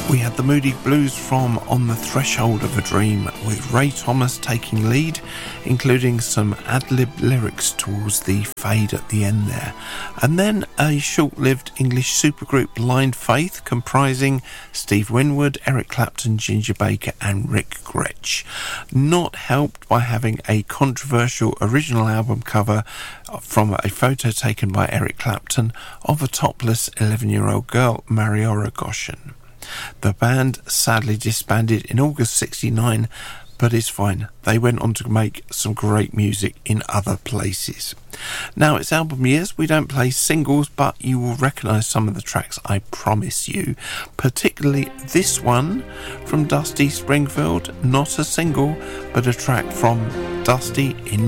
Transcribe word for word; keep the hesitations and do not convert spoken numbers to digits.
We had the Moody Blues from On the Threshold of a Dream, with Ray Thomas taking lead, including some ad-lib lyrics towards the fade at the end there. And then a short-lived English supergroup, Blind Faith, comprising Steve Winwood, Eric Clapton, Ginger Baker and Rick Gretsch. Not helped by having a controversial original album cover from a photo taken by Eric Clapton of a topless eleven-year-old girl, Mariora Goshen. The band sadly disbanded in August sixty-nine, but it's fine. They went on to make some great music in other places. Now, it's album years. We don't play singles, but you will recognise some of the tracks, I promise you. Particularly this one from Dusty Springfield. Not a single, but a track from Dusty in